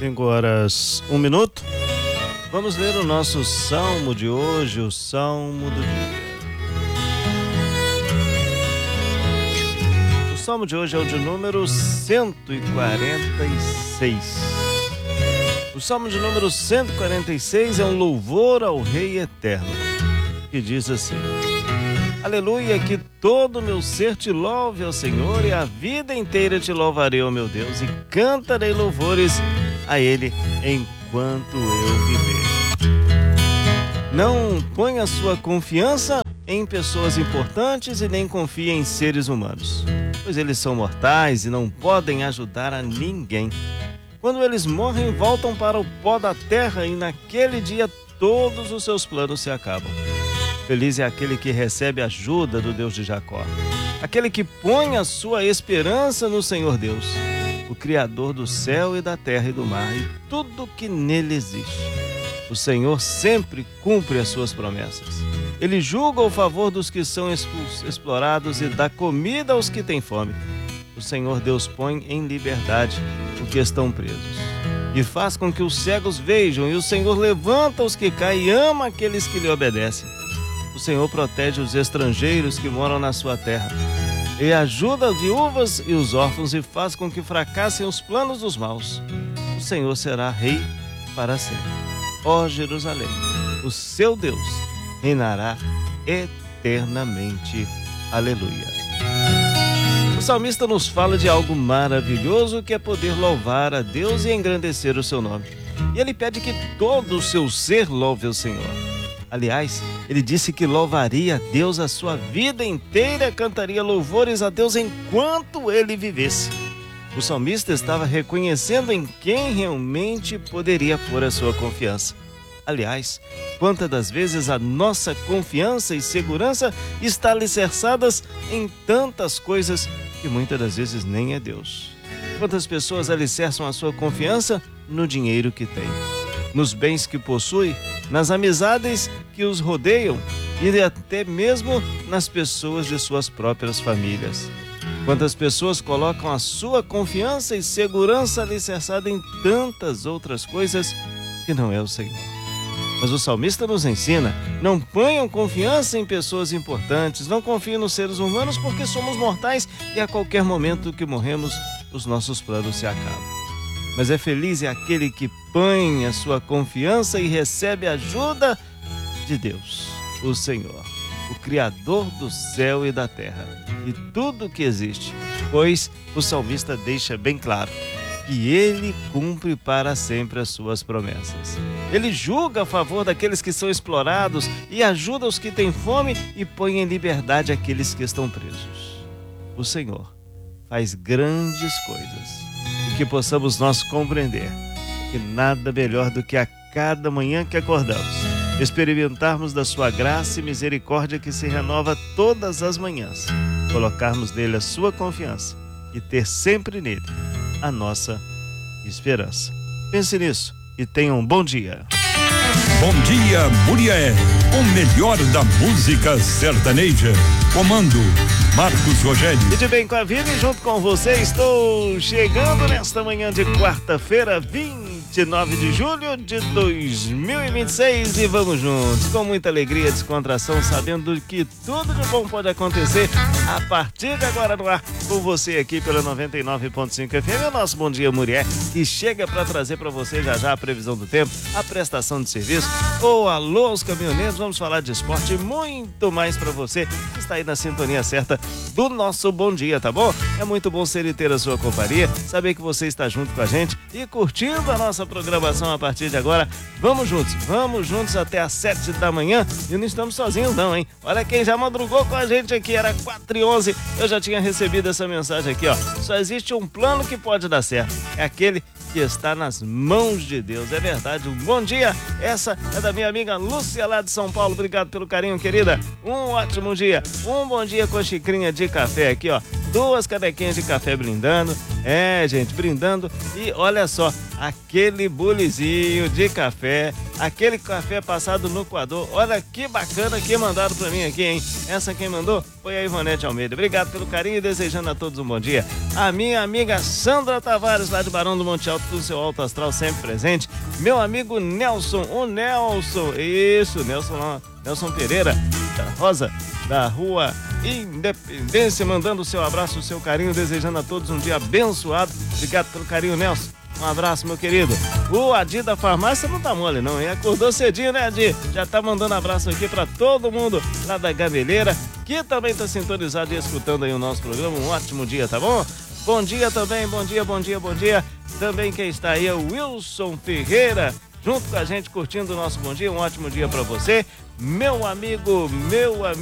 5h01. Vamos ler o nosso salmo de hoje, o salmo do dia. O salmo de hoje é o de número 146. O salmo de número 146 é um louvor ao Rei Eterno, que diz assim: Aleluia, que todo o meu ser te louve ao Senhor, e a vida inteira te louvarei ao meu Deus, e cantarei louvores a Ele enquanto eu viver. Não ponha sua confiança em pessoas importantes e nem confie em seres humanos, pois eles são mortais e não podem ajudar a ninguém. Quando eles morrem, voltam para o pó da terra, e naquele dia todos os seus planos se acabam. Feliz é aquele que recebe ajuda do Deus de Jacó, aquele que põe a sua esperança no Senhor Deus, o Criador do céu e da terra e do mar e tudo que nele existe. O Senhor sempre cumpre as suas promessas. Ele julga o favor dos que são explorados e dá comida aos que têm fome. O Senhor Deus põe em liberdade os que estão presos e faz com que os cegos vejam, e o Senhor levanta os que caem e ama aqueles que lhe obedecem. O Senhor protege os estrangeiros que moram na sua terra e ajuda as viúvas e os órfãos e faz com que fracassem os planos dos maus. O Senhor será rei para sempre. Ó Jerusalém, o seu Deus reinará eternamente. Aleluia. O salmista nos fala de algo maravilhoso, que é poder louvar a Deus e engrandecer o seu nome. E ele pede que todo o seu ser louve o Senhor. Aliás, ele disse que louvaria a Deus a sua vida inteira, cantaria louvores a Deus enquanto ele vivesse. O salmista estava reconhecendo em quem realmente poderia pôr a sua confiança. Aliás, quantas das vezes a nossa confiança e segurança está alicerçadas em tantas coisas que muitas das vezes nem é Deus. Quantas pessoas alicerçam a sua confiança no dinheiro que tem, nos bens que possui, nas amizades que os rodeiam e até mesmo nas pessoas de suas próprias famílias. Quantas pessoas colocam a sua confiança e segurança alicerçada em tantas outras coisas que não é o Senhor. Mas o salmista nos ensina: não ponham confiança em pessoas importantes, não confiem nos seres humanos, porque somos mortais e a qualquer momento que morremos, os nossos planos se acabam. Mas é feliz é aquele que põe a sua confiança e recebe a ajuda de Deus, o Senhor, o Criador do céu e da terra e tudo que existe, pois o salmista deixa bem claro que ele cumpre para sempre as suas promessas. Ele julga a favor daqueles que são explorados e ajuda os que têm fome e põe em liberdade aqueles que estão presos. O Senhor faz grandes coisas. Que possamos nós compreender que nada melhor do que a cada manhã que acordamos, experimentarmos da sua graça e misericórdia que se renova todas as manhãs, colocarmos nele a sua confiança e ter sempre nele a nossa esperança. Pense nisso e tenha um bom dia. Bom dia, Murié, o melhor da música sertaneja. Comando Marcos Rogério. E de bem com a vida, e junto com você estou chegando nesta manhã de quarta-feira, 29 de julho de 2026, e vamos juntos, com muita alegria e descontração, sabendo que tudo de bom pode acontecer a partir de agora no ar, com você aqui pela 99.5 FM, o nosso Bom Dia Mulher, que chega para trazer para você já a previsão do tempo, a prestação de serviço, ou alô aos caminhoneiros. Vamos falar de esporte e muito mais para você que está aí na sintonia certa do nosso Bom Dia, tá bom? É muito bom ser e ter a sua companhia, saber que você está junto com a gente e curtindo a nossa programação a partir de agora. Vamos juntos até às 7 da manhã, e não estamos sozinhos não, hein? Olha quem já madrugou com a gente aqui, era 4h11, eu já tinha recebido essa mensagem aqui, ó. Só existe um plano que pode dar certo, é aquele que está nas mãos de Deus. É verdade, um bom dia. Essa é da minha amiga Lúcia, lá de São Paulo. Obrigado pelo carinho, querida. Um ótimo dia. Um bom dia com a xicrinha de café aqui, ó. 2 canequinhas de café brindando. É, gente, brindando. E olha só, aquele bulizinho de café, aquele café passado no coador. Olha que bacana que mandaram pra mim aqui, hein? Essa quem mandou foi a Ivonete Almeida. Obrigado pelo carinho e desejando a todos um bom dia. A minha amiga Sandra Tavares, lá de Barão do Monte Alto, do seu alto astral sempre presente. Meu amigo Nelson, isso, Nelson Pereira, da Rosa, da Rua Independência, mandando o seu abraço, o seu carinho, desejando a todos um dia abençoado. Obrigado pelo carinho, Nelson. Um abraço, meu querido. O Adi da farmácia não tá mole, não, hein? Acordou cedinho, né, Adi? Já tá mandando abraço aqui pra todo mundo lá da Gameleira, que também tá sintonizado e escutando aí o nosso programa. Um ótimo dia, tá bom? Bom dia também, bom dia. Também quem está aí é o Wilson Ferreira, junto com a gente, curtindo o nosso bom dia. Um ótimo dia pra você, meu amigo.